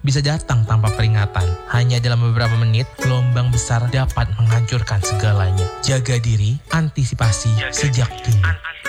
bisa datang tanpa peringatan. Hanya dalam beberapa menit, gelombang besar dapat menghancurkan segalanya. Jaga diri, antisipasi sejak kini.